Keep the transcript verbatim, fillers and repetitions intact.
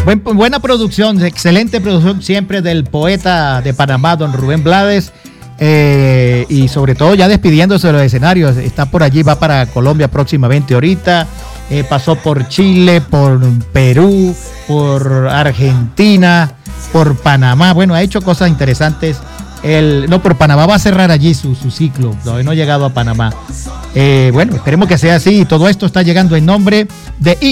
Buen, buena producción, excelente producción siempre del poeta de Panamá, don Rubén Blades. Eh, y sobre todo ya despidiéndose de los escenarios, está por allí, va para Colombia próximamente ahorita, eh, pasó por Chile, por Perú, por Argentina, por Panamá, bueno, ha hecho cosas interesantes. El, no, por Panamá va a cerrar allí su, su ciclo, todavía no ha llegado a Panamá. Eh, bueno, esperemos que sea así, y todo esto está llegando en nombre de